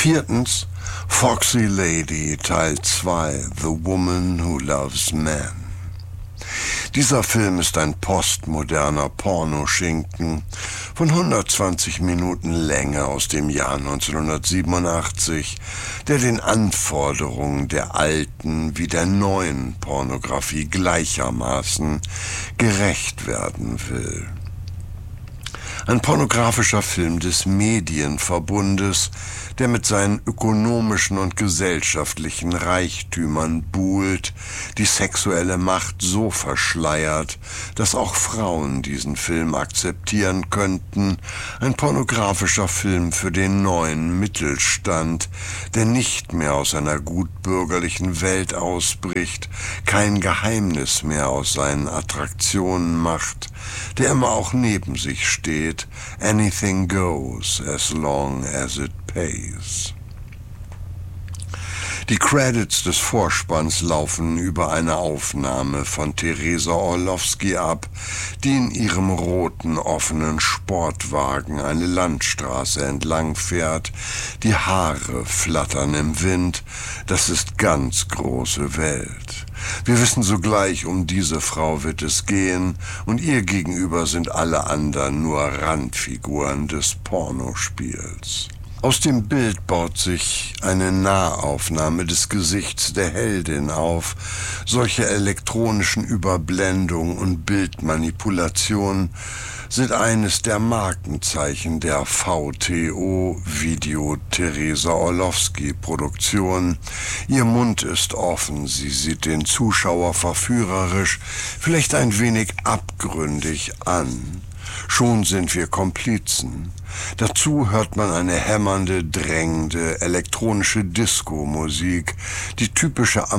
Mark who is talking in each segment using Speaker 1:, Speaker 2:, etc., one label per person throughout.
Speaker 1: Viertens, Foxy Lady Teil 2, The Woman Who Loves Men. Dieser Film ist ein postmoderner Pornoschinken von 120 Minuten Länge aus dem Jahr 1987, der den Anforderungen der alten wie der neuen Pornografie gleichermaßen gerecht werden will. Ein pornografischer Film des Medienverbundes, der mit seinen ökonomischen und gesellschaftlichen Reichtümern buhlt, die sexuelle Macht so verschleiert, dass auch Frauen diesen Film akzeptieren könnten. Ein pornografischer Film für den neuen Mittelstand, der nicht mehr aus einer gutbürgerlichen Welt ausbricht, kein Geheimnis mehr aus seinen Attraktionen macht, der immer auch neben sich steht. Anything goes as long as it pays. Die Credits des Vorspanns laufen über eine Aufnahme von Teresa Orlowski ab, die in ihrem roten, offenen Sportwagen eine Landstraße entlang fährt. Die Haare flattern im Wind. Das ist ganz große Welt. Wir wissen sogleich, um diese Frau wird es gehen, und ihr gegenüber sind alle anderen nur Randfiguren des Pornospiels. Aus dem Bild baut sich eine Nahaufnahme des Gesichts der Heldin auf. Solche elektronischen Überblendungen und Bildmanipulationen sind eines der Markenzeichen der VTO Video Teresa Orlowski Produktion. Ihr Mund ist offen, sie sieht den Zuschauer verführerisch, vielleicht ein wenig abgründig an. Schon sind wir Komplizen. Dazu hört man eine hämmernde, drängende, elektronische Disco-Musik, die typische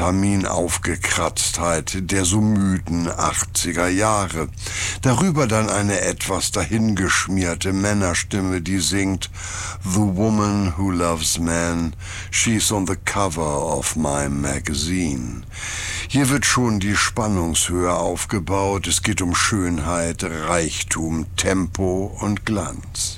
Speaker 1: Amphetamin-Aufgekratztheit der so müden 80er Jahre. Darüber dann eine etwas dahingeschmierte Männerstimme, die singt The Woman Who Loves Men, she's on the cover of my magazine. Hier wird schon die Spannungshöhe aufgebaut. Es geht um Schönheit, Reichtum, Tempo und Glanz.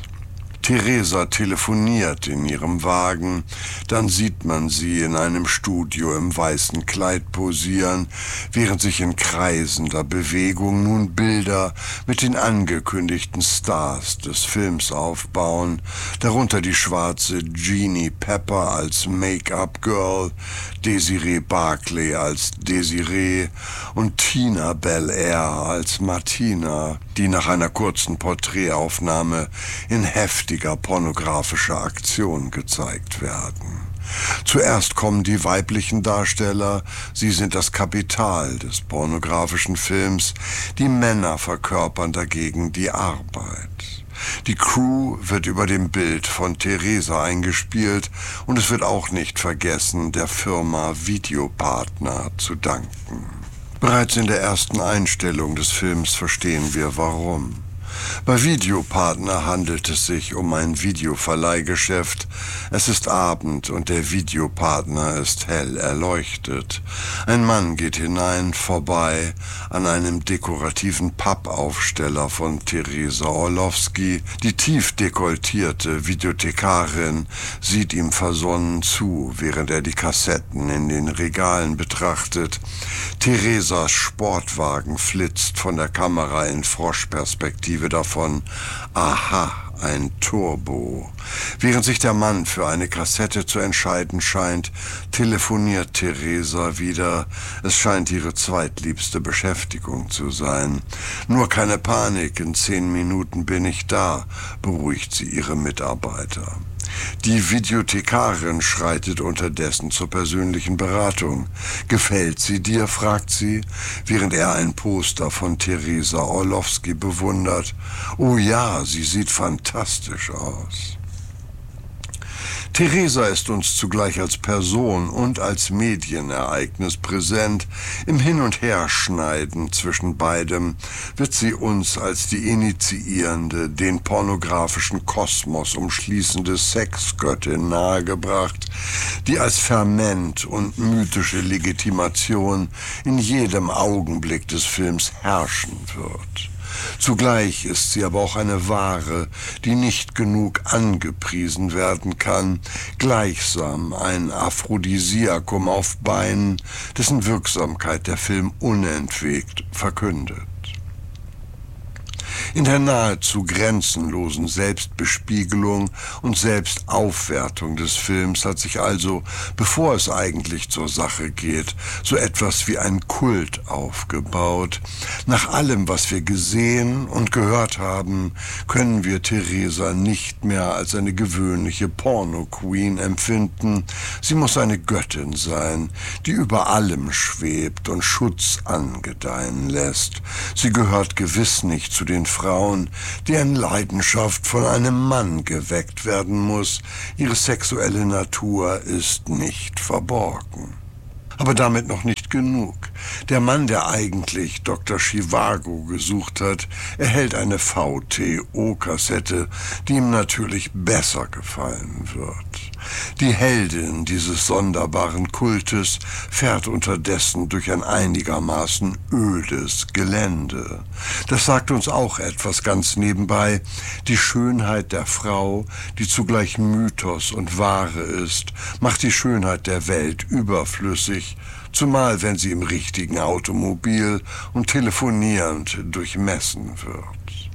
Speaker 1: Teresa telefoniert in ihrem Wagen, dann sieht man sie in einem Studio im weißen Kleid posieren, während sich in kreisender Bewegung nun Bilder mit den angekündigten Stars des Films aufbauen, darunter die schwarze Jeannie Pepper als Make-up-Girl, Desiree Barclay als Desiree und Tina Belair als Martina, die nach einer kurzen Porträtaufnahme in heftiger pornografischer Aktion gezeigt werden. Zuerst kommen die weiblichen Darsteller, sie sind das Kapital des pornografischen Films, die Männer verkörpern dagegen die Arbeit. Die Crew wird über dem Bild von Teresa eingespielt und es wird auch nicht vergessen, der Firma Videopartner zu danken. Bereits in der ersten Einstellung des Films verstehen wir warum. Bei Videopartner handelt es sich um ein Videoverleihgeschäft. Es ist Abend und der Videopartner ist hell erleuchtet. Ein Mann geht hinein, vorbei an einem dekorativen Pappaufsteller von Teresa Orlowski. Die tief dekoltierte Videothekarin sieht ihm versonnen zu, während er die Kassetten in den Regalen betrachtet. Teresas Sportwagen flitzt von der Kamera in Froschperspektive davon. Aha, ein Turbo. Während sich der Mann für eine Kassette zu entscheiden scheint, telefoniert Teresa wieder. Es scheint ihre zweitliebste Beschäftigung zu sein. Nur keine Panik, in 10 Minuten bin ich da, beruhigt sie ihre Mitarbeiter. Die Videothekarin schreitet unterdessen zur persönlichen Beratung. Gefällt sie dir, fragt sie, während er ein Poster von Teresa Orlowski bewundert. Oh ja, sie sieht fantastisch aus. Teresa ist uns zugleich als Person und als Medienereignis präsent. Im Hin- und Herschneiden zwischen beidem wird sie uns als die initiierende, den pornografischen Kosmos umschließende Sexgöttin nahegebracht, die als Ferment und mythische Legitimation in jedem Augenblick des Films herrschen wird. Zugleich ist sie aber auch eine Ware, die nicht genug angepriesen werden kann, gleichsam ein Aphrodisiakum auf Beinen, dessen Wirksamkeit der Film unentwegt verkündet. In der nahezu grenzenlosen Selbstbespiegelung und Selbstaufwertung des Films hat sich also, bevor es eigentlich zur Sache geht, so etwas wie ein Kult aufgebaut. Nach allem, was wir gesehen und gehört haben, können wir Theresa nicht mehr als eine gewöhnliche Porno-Queen empfinden. Sie muss eine Göttin sein, die über allem schwebt und Schutz angedeihen lässt. Sie gehört gewiss nicht zu den Frauen, deren Leidenschaft von einem Mann geweckt werden muss. Ihre sexuelle Natur ist nicht verborgen. Aber damit noch nicht genug. Der Mann, der eigentlich Dr. Zhivago gesucht hat, erhält eine VTO-Kassette, die ihm natürlich besser gefallen wird. Die Heldin dieses sonderbaren Kultes fährt unterdessen durch ein einigermaßen ödes Gelände. Das sagt uns auch etwas ganz nebenbei. Die Schönheit der Frau, die zugleich Mythos und Wahre ist, macht die Schönheit der Welt überflüssig, zumal wenn sie im richtigen Automobil und telefonierend durchmessen wird.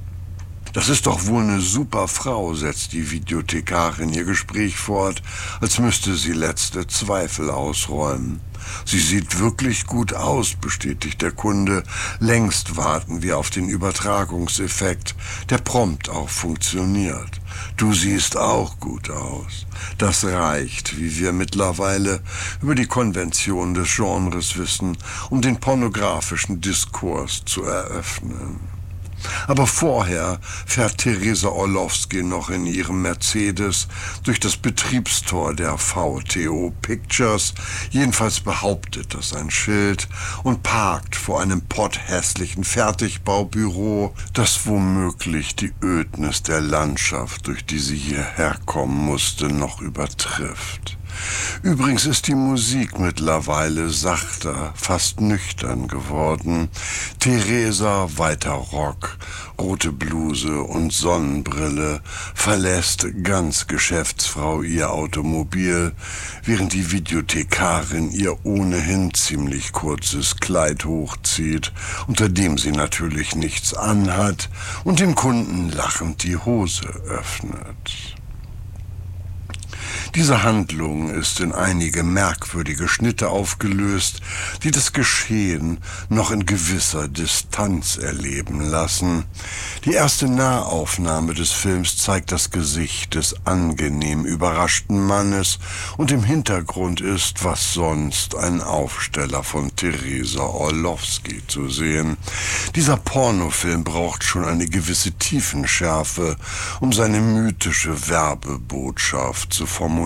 Speaker 1: Das ist doch wohl eine super Frau, setzt die Videothekarin ihr Gespräch fort, als müsste sie letzte Zweifel ausräumen. Sie sieht wirklich gut aus, bestätigt der Kunde. Längst warten wir auf den Übertragungseffekt, der prompt auch funktioniert. Du siehst auch gut aus. Das reicht, wie wir mittlerweile über die Konvention des Genres wissen, um den pornografischen Diskurs zu eröffnen. Aber vorher fährt Theresa Orlowski noch in ihrem Mercedes durch das Betriebstor der VTO Pictures, jedenfalls behauptet das ein Schild, und parkt vor einem potthässlichen Fertigbaubüro, das womöglich die Ödnis der Landschaft, durch die sie hierher kommen musste, noch übertrifft. Übrigens ist die Musik mittlerweile sachter, fast nüchtern geworden. Theresa, weiter Rock, rote Bluse und Sonnenbrille, verlässt ganz Geschäftsfrau ihr Automobil, während die Videothekarin ihr ohnehin ziemlich kurzes Kleid hochzieht, unter dem sie natürlich nichts anhat, und dem Kunden lachend die Hose öffnet. Diese Handlung ist in einige merkwürdige Schnitte aufgelöst, die das Geschehen noch in gewisser Distanz erleben lassen. Die erste Nahaufnahme des Films zeigt das Gesicht des angenehm überraschten Mannes, und im Hintergrund ist, was sonst, ein Aufsteller von Theresa Orlowski zu sehen. Dieser Pornofilm braucht schon eine gewisse Tiefenschärfe, um seine mythische Werbebotschaft zu formulieren.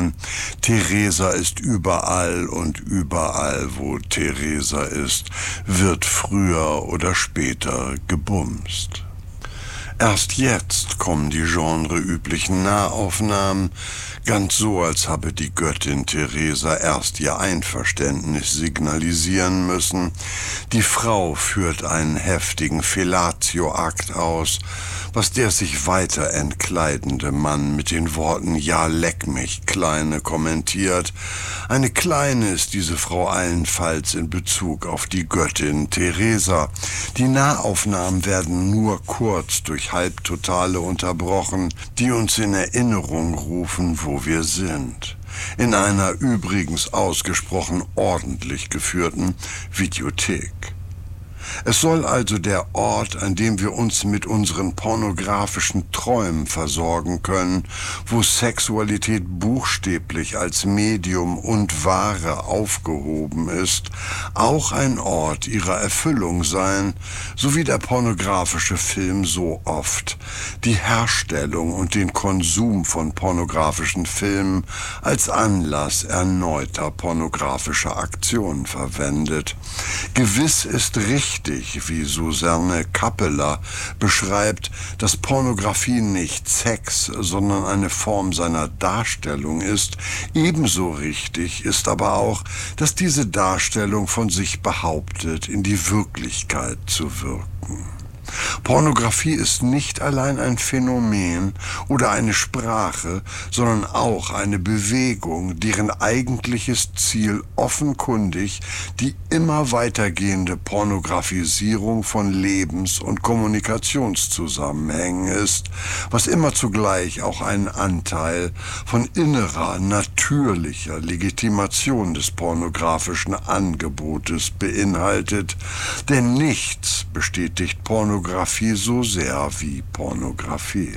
Speaker 1: Theresa ist überall, und überall, wo Theresa ist, wird früher oder später gebumst. Erst jetzt kommen die genreüblichen Nahaufnahmen, ganz so, als habe die Göttin Theresa erst ihr Einverständnis signalisieren müssen. Die Frau führt einen heftigen Fellatio-Akt aus, was der sich weiter entkleidende Mann mit den Worten »Ja, leck mich, Kleine« kommentiert. Eine Kleine ist diese Frau allenfalls in Bezug auf die Göttin Theresa. Die Nahaufnahmen werden nur kurz durch Halbtotale unterbrochen, die uns in Erinnerung rufen, wo wir sind. In einer übrigens ausgesprochen ordentlich geführten Videothek. Es soll also der Ort, an dem wir uns mit unseren pornografischen Träumen versorgen können, wo Sexualität buchstäblich als Medium und Ware aufgehoben ist, auch ein Ort ihrer Erfüllung sein, so wie der pornografische Film so oft die Herstellung und den Konsum von pornografischen Filmen als Anlass erneuter pornografischer Aktionen verwendet. Gewiss ist richtig, wie Susanne Kappeler beschreibt, dass Pornografie nicht Sex, sondern eine Form seiner Darstellung ist. Ebenso richtig ist aber auch, dass diese Darstellung von sich behauptet, in die Wirklichkeit zu wirken. Pornografie ist nicht allein ein Phänomen oder eine Sprache, sondern auch eine Bewegung, deren eigentliches Ziel offenkundig die immer weitergehende Pornografisierung von Lebens- und Kommunikationszusammenhängen ist, was immer zugleich auch einen Anteil von innerer, natürlicher Legitimation des pornografischen Angebotes beinhaltet, denn nichts bestätigt Pornografie so sehr wie Pornografie.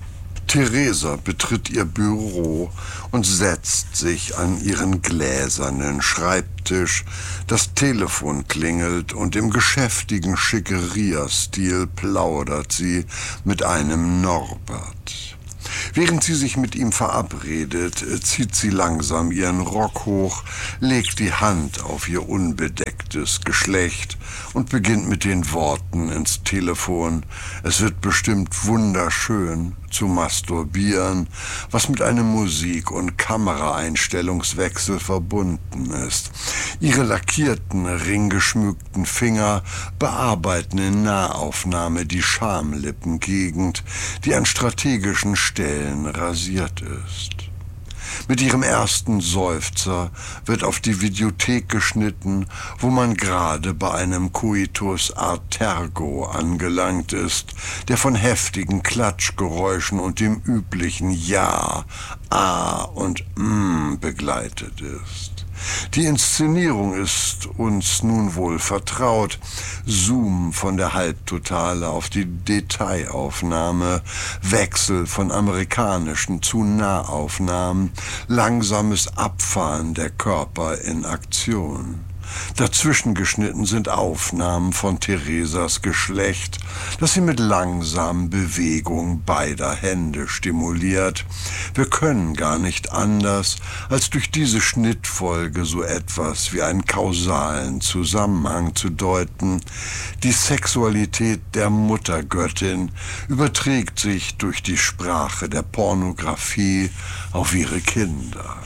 Speaker 1: Theresa betritt ihr Büro und setzt sich an ihren gläsernen Schreibtisch. Das Telefon klingelt und im geschäftigen Schickeria-Stil plaudert sie mit einem Norbert. Während sie sich mit ihm verabredet, zieht sie langsam ihren Rock hoch, legt die Hand auf ihr unbedecktes Geschlecht und beginnt mit den Worten ins Telefon: Es wird bestimmt wunderschön zu masturbieren, was mit einem Musik- und Kameraeinstellungswechsel verbunden ist. Ihre lackierten, ringgeschmückten Finger bearbeiten in Nahaufnahme die Schamlippengegend, die an strategischen Stellen rasiert ist. Mit ihrem ersten Seufzer wird auf die Videothek geschnitten, wo man gerade bei einem Coitus Artergo angelangt ist, der von heftigen Klatschgeräuschen und dem üblichen Ja, A und begleitet ist. Die Inszenierung ist uns nun wohl vertraut. Zoom von der Halbtotale auf die Detailaufnahme, Wechsel von amerikanischen zu Nahaufnahmen, langsames Abfahren der Körper in Aktion. Dazwischen geschnitten sind Aufnahmen von Theresas Geschlecht, das sie mit langsamen Bewegungen beider Hände stimuliert. Wir können gar nicht anders, als durch diese Schnittfolge so etwas wie einen kausalen Zusammenhang zu deuten. Die Sexualität der Muttergöttin überträgt sich durch die Sprache der Pornografie auf ihre Kinder.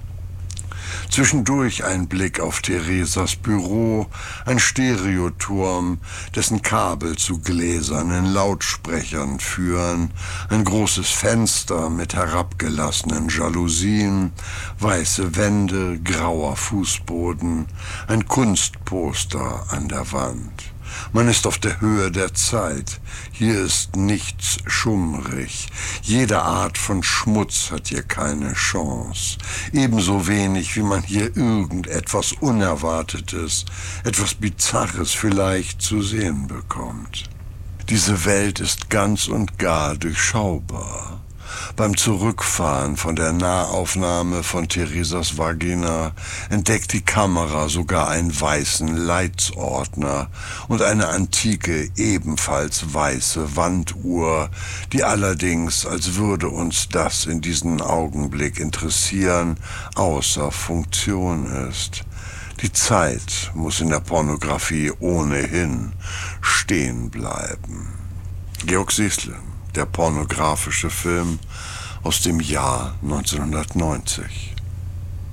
Speaker 1: Zwischendurch ein Blick auf Theresas Büro, ein Stereoturm, dessen Kabel zu gläsernen Lautsprechern führen, ein großes Fenster mit herabgelassenen Jalousien, weiße Wände, grauer Fußboden, ein Kunstposter an der Wand. Man ist auf der Höhe der Zeit. Hier ist nichts schummrig. Jede Art von Schmutz hat hier keine Chance. Ebenso wenig, wie man hier irgendetwas Unerwartetes, etwas Bizarres vielleicht zu sehen bekommt. Diese Welt ist ganz und gar durchschaubar. Beim Zurückfahren von der Nahaufnahme von Theresas Vagina entdeckt die Kamera sogar einen weißen Leitsordner und eine antike, ebenfalls weiße Wanduhr, die allerdings, als würde uns das in diesem Augenblick interessieren, außer Funktion ist. Die Zeit muss in der Pornografie ohnehin stehen bleiben. Georg Seeßlen, der pornografische Film aus dem Jahr 1990.